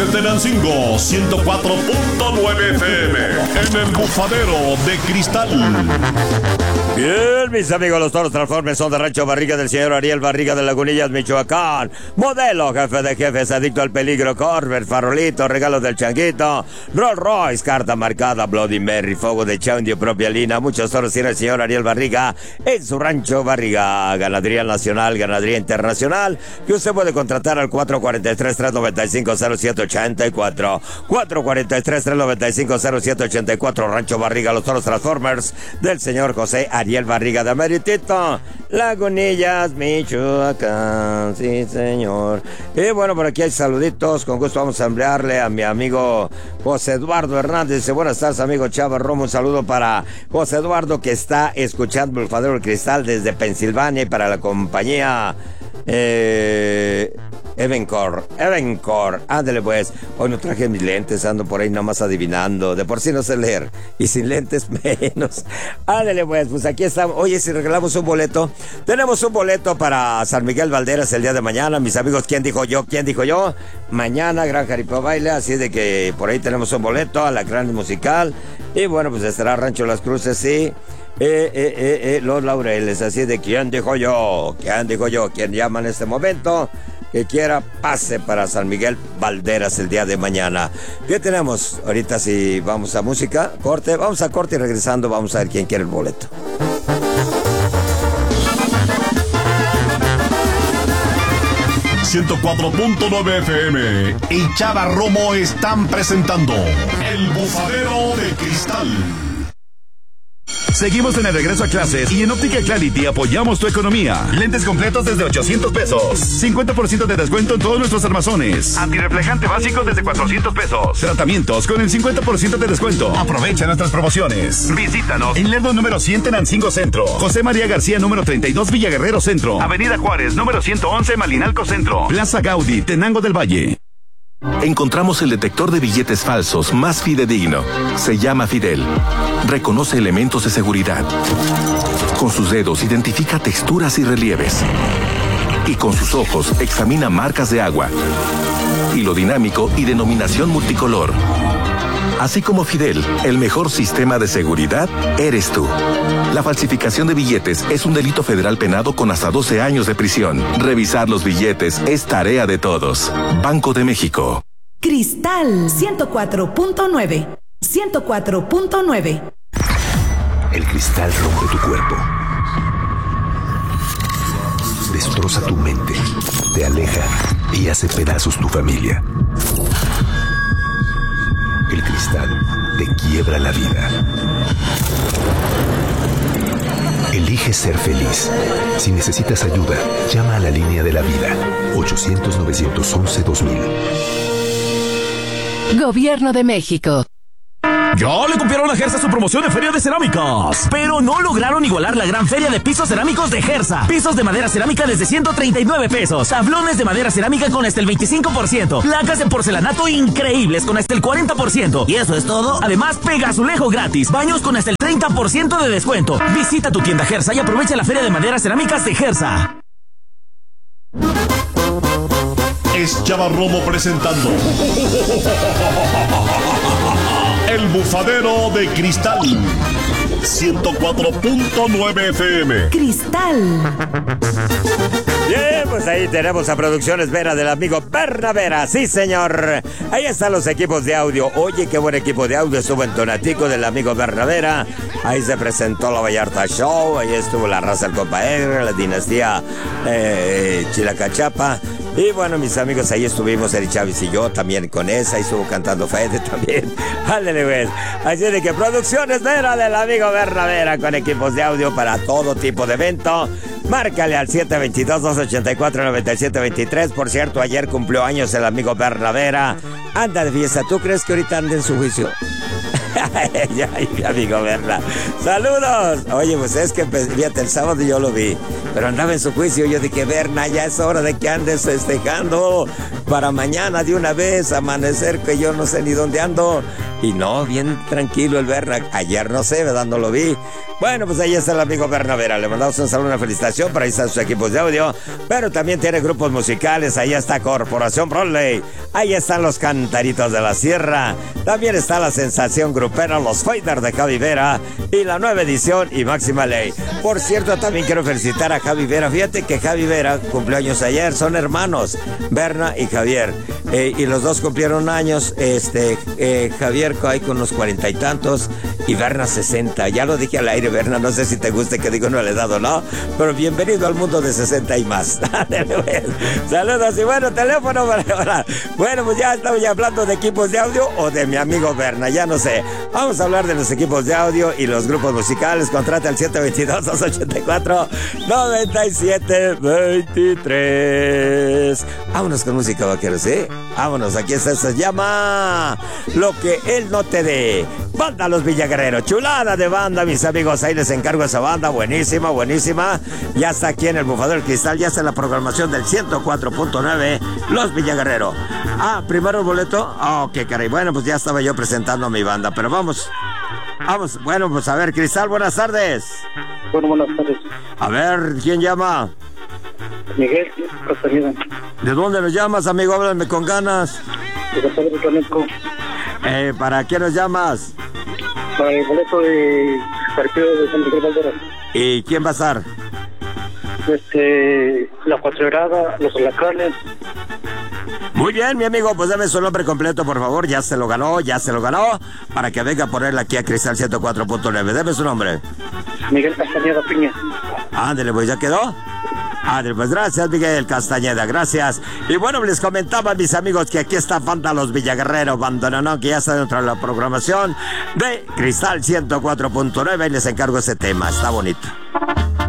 desde Tenancingo, 104.9 FM, en el Bufadero de Cristal. Bien, mis amigos, los toros Transformers son de Rancho Barriga del señor Ariel Barriga de Lagunillas, Michoacán. Modelo, jefe de jefes, adicto al peligro, Corvette, farolito, regalos del changuito, Rolls Royce, carta marcada, Bloody Mary, fuego de Chandio, propia línea. Muchos toros tiene el señor Ariel Barriga en su Rancho Barriga. Ganadería nacional, ganadería internacional, que usted puede contratar al 443-395-0784. 443-395-0784. Rancho Barriga, los toros Transformers del señor José Ariel Barriga de Meritito, Lagunillas, Michoacán, sí señor. Y bueno, por aquí hay saluditos, con gusto vamos a enviarle a mi amigo José Eduardo Hernández. Dice, buenas tardes amigo Chava Romo, un saludo para José Eduardo que está escuchando el Bufadero del Cristal desde Pensilvania y para la compañía Evencor, ándale pues. Hoy no traje mis lentes, ando por ahí nomás adivinando. De por sí no sé leer, y sin lentes menos. Ándale pues aquí estamos. Oye, si regalamos un boleto, tenemos un boleto para San Miguel Valderas el día de mañana. Mis amigos, ¿quién dijo yo? Mañana, Gran Jaripeo Baile, así de que por ahí tenemos un boleto a la gran musical. Y bueno, pues estará Rancho Las Cruces, sí. Los Laureles, así de ¿quién dijo yo? ¿Quién llama en este momento? Que quiera, pase para San Miguel Valderas el día de mañana. ¿Qué tenemos? Ahorita si vamos a música, corte, vamos a corte y regresando vamos a ver quién quiere el boleto. ...104.9 FM y Chava Romo están presentando El Bufadero de Cristal. Seguimos en el regreso a clases y en Óptica Clarity apoyamos tu economía. Lentes completos desde 800 pesos. 50% de descuento en todos nuestros armazones. Antirreflejante básico desde 400 pesos. Tratamientos con el 50% de descuento. Aprovecha nuestras promociones. Visítanos en Lerdo número 100 Tenancingo Centro. José María García número 32 Villaguerrero Centro. Avenida Juárez número 111 Malinalco Centro. Plaza Gaudí, Tenango del Valle. Encontramos el detector de billetes falsos más fidedigno. Se llama Fidel. Reconoce elementos de seguridad. Con sus dedos identifica texturas y relieves. Y con sus ojos examina marcas de agua. Hilo dinámico y denominación multicolor. Así como Fidel, el mejor sistema de seguridad eres tú. La falsificación de billetes es un delito federal penado con hasta 12 años de prisión. Revisar los billetes es tarea de todos. Banco de México. Cristal 104.9. 104.9. El cristal rompe tu cuerpo. Destroza tu mente. Te aleja y hace pedazos tu familia. El cristal te quiebra la vida. Elige ser feliz. Si necesitas ayuda, llama a la línea de la vida. 800-911-2000. Gobierno de México. Ya le copiaron a Gersa su promoción de Feria de Cerámicas, pero no lograron igualar la gran feria de pisos cerámicos de Gersa. Pisos de madera cerámica desde 139 pesos. Tablones de madera cerámica con hasta el 25%. Placas de porcelanato increíbles con hasta el 40%. Y eso es todo. Además, pega azulejo gratis. Baños con hasta el 30% de descuento. Visita tu tienda Gersa y aprovecha la Feria de Madera Cerámicas de Gersa. Es Chava Romo presentando El Bufadero de Cristal, 104.9 FM. Cristal. Bien, pues ahí tenemos a Producciones Vera del amigo Berna Vera, sí señor. Ahí están los equipos de audio. Oye, qué buen equipo de audio estuvo en Tonatico del amigo Berna Vera. Ahí se presentó la Vallarta Show, ahí estuvo la raza del Compa Edgar, la dinastía Chilacachapa. Y bueno, mis amigos, ahí estuvimos Eri Chávez y yo también con esa. Ahí estuvo cantando Fede también. Ándale, pues. Así de que Producciones Vera del amigo Berna Vera con equipos de audio para todo tipo de evento. Márcale al 722-284-9723. Por cierto, ayer cumplió años el amigo Berna Vera. Anda de fiesta. ¿Tú crees que ahorita anda en su juicio? Ay, mi amigo Berna. ¡Saludos! Oye, pues es que fíjate, el sábado yo lo vi, pero andaba en su juicio. Yo dije, Berna, ya es hora de que andes festejando para mañana de una vez, amanecer, que yo no sé ni dónde ando. Y no, bien tranquilo el Berna. Ayer no sé, ¿verdad? No lo vi. Bueno, pues ahí está el amigo Berna Vera. Le mandamos un saludo, una felicitación. Para ahí están sus equipos de audio. Pero también tiene grupos musicales. Ahí está Corporación Broadway. Ahí están los Cantaritos de la Sierra. También está la sensación grupera, los Fighters de Javi Vera y la nueva edición y Máxima Ley. Por cierto, también quiero felicitar a Javi Vera. Fíjate que Javi Vera cumplió años ayer, son hermanos, Berna y Javier. Y los dos cumplieron años, Javier ahí con unos 40 y tantos y Berna 60. Ya lo dije al aire, Berna, no sé si te guste que digo no le he dado, ¿no? Pero bienvenido al mundo de 60 y más. Saludos y bueno, teléfono para ahora. Bueno, pues ya estamos ya hablando de equipos de audio o de mi amigo Berna, ya no sé. Vamos a hablar de los equipos de audio y los grupos musicales. Contrata al 722-284-9723. Vámonos con música, vaqueros, ¿sí? Vámonos, aquí está, se llama Lo que él no te dé. Banda Los Villaguerreros, chulada de banda, mis amigos, ahí les encargo esa banda, buenísima, buenísima. Ya está aquí en el Bufadero del Cristal, ya está en la programación del 104.9, Los Villaguerreros. Primero el boleto, qué caray, bueno, pues ya estaba yo presentando a mi banda, pero vamos, bueno, pues a ver, Cristal, buenas tardes. Bueno, buenas tardes. A ver, ¿quién llama? Miguel Castañeda. ¿De dónde nos llamas, amigo? Háblame con ganas. De Castañeda, Flamenco. ¿Para qué nos llamas? Para el boleto de partido de San Miguel Valderas. ¿Y quién va a estar? La Cuatrerada, los Alacranes. Muy bien, mi amigo, pues dame su nombre completo, por favor. Ya se lo ganó, para que venga a ponerla aquí a Cristal 104.9. Deme su nombre. Miguel Castañeda Piña. Ándale, pues ya quedó. Ándale, pues gracias, Miguel Castañeda, gracias. Y bueno, les comentaba, mis amigos, que aquí está banda Los Villaguerreros, bandonanón, que ya está dentro de la programación de Cristal 104.9 y les encargo ese tema, está bonito.